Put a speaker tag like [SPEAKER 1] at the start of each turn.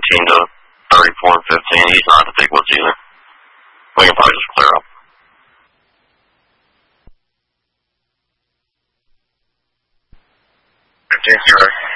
[SPEAKER 1] to 34 and 15. He's not the big ones either. We can probably just clear up. 15-0.